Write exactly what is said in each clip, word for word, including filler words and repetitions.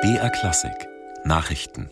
B R Klassik Nachrichten.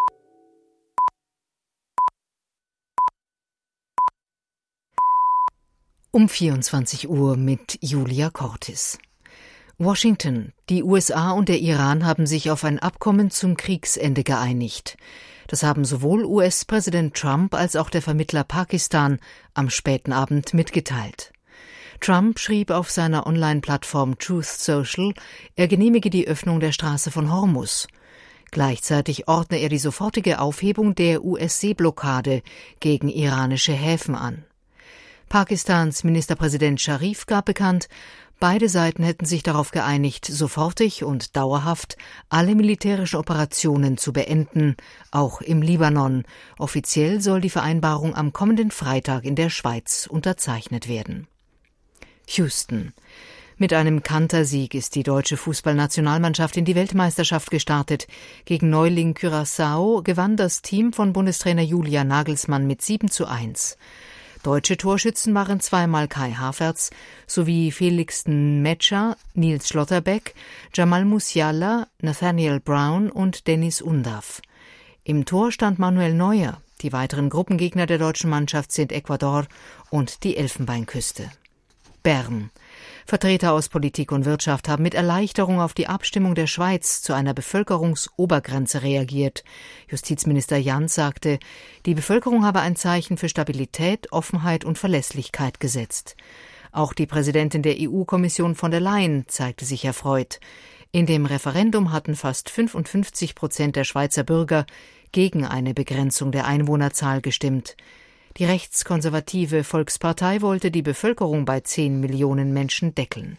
Um vierundzwanzig Uhr mit Julia Cortis. Washington. Die U S A und der Iran haben sich auf ein Abkommen zum Kriegsende geeinigt. Das haben sowohl U S-Präsident Trump als auch der Vermittler Pakistan am späten Abend mitgeteilt. Trump schrieb auf seiner Online-Plattform Truth Social, er genehmige die Öffnung der Straße von Hormuz. Gleichzeitig ordne er die sofortige Aufhebung der U S-Seeblockade gegen iranische Häfen an. Pakistans Ministerpräsident Sharif gab bekannt, beide Seiten hätten sich darauf geeinigt, sofortig und dauerhaft alle militärischen Operationen zu beenden, auch im Libanon. Offiziell soll die Vereinbarung am kommenden Freitag in der Schweiz unterzeichnet werden. Houston. Mit einem Kantersieg ist die deutsche Fußballnationalmannschaft in die Weltmeisterschaft gestartet. Gegen Neuling Curaçao gewann das Team von Bundestrainer Julian Nagelsmann mit sieben zu eins. Deutsche Torschützen waren zweimal Kai Havertz sowie Felix Metscher, Nils Schlotterbeck, Jamal Musiala, Nathaniel Brown und Dennis Undav. Im Tor stand Manuel Neuer. Die weiteren Gruppengegner der deutschen Mannschaft sind Ecuador und die Elfenbeinküste. Bern. Vertreter aus Politik und Wirtschaft haben mit Erleichterung auf die Abstimmung der Schweiz zu einer Bevölkerungsobergrenze reagiert. Justizminister Jans sagte, die Bevölkerung habe ein Zeichen für Stabilität, Offenheit und Verlässlichkeit gesetzt. Auch die Präsidentin der E U-Kommission von der Leyen zeigte sich erfreut. In dem Referendum hatten fast fünfundfünfzig Prozent der Schweizer Bürger gegen eine Begrenzung der Einwohnerzahl gestimmt. Die rechtskonservative Volkspartei wollte die Bevölkerung bei zehn Millionen Menschen deckeln.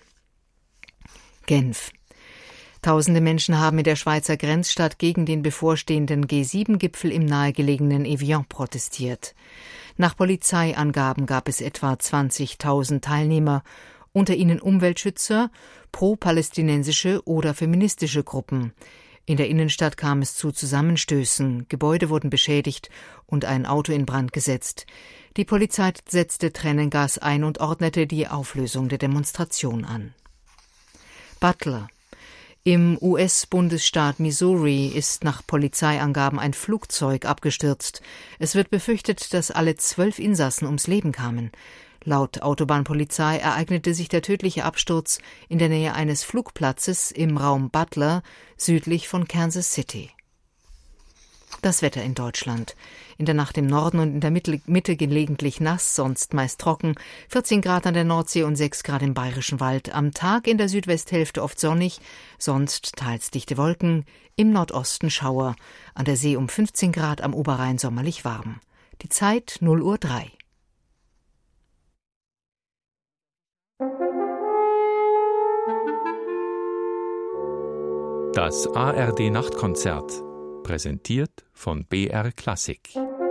Genf. Tausende Menschen haben in der Schweizer Grenzstadt gegen den bevorstehenden G sieben Gipfel im nahegelegenen Evian protestiert. Nach Polizeiangaben gab es etwa zwanzigtausend Teilnehmer, unter ihnen Umweltschützer, pro-palästinensische oder feministische Gruppen. In der Innenstadt kam es zu Zusammenstößen, Gebäude wurden beschädigt und ein Auto in Brand gesetzt. Die Polizei setzte Tränengas ein und ordnete die Auflösung der Demonstration an. Butler. Im U S-Bundesstaat Missouri ist nach Polizeiangaben ein Flugzeug abgestürzt. Es wird befürchtet, dass alle zwölf Insassen ums Leben kamen. Laut Autobahnpolizei ereignete sich der tödliche Absturz in der Nähe eines Flugplatzes im Raum Butler, südlich von Kansas City. Das Wetter in Deutschland. In der Nacht im Norden und in der Mitte gelegentlich nass, sonst meist trocken, vierzehn Grad an der Nordsee und sechs Grad im Bayerischen Wald. Am Tag in der Südwesthälfte oft sonnig, sonst teils dichte Wolken, im Nordosten Schauer. An der See um fünfzehn Grad, am Oberrhein sommerlich warm. Die Zeit null Uhr drei. Das A R D-Nachtkonzert, präsentiert von B R Klassik.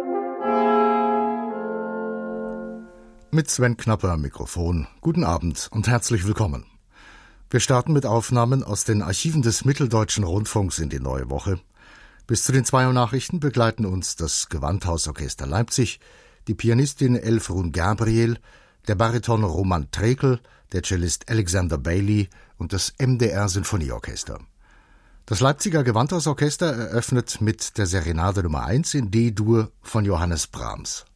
Mit Sven Knapper am Mikrofon. Guten Abend und herzlich willkommen. Wir starten mit Aufnahmen aus den Archiven des Mitteldeutschen Rundfunks in die neue Woche. Bis zu den zwei Uhr Nachrichten begleiten uns das Gewandhausorchester Leipzig, die Pianistin Elfrun Gabriel, der Bariton Roman Trekel, der Cellist Alexander Bailey und das M D R-Sinfonieorchester. Das Leipziger Gewandhausorchester eröffnet mit der Serenade Nummer eins in D-Dur von Johannes Brahms.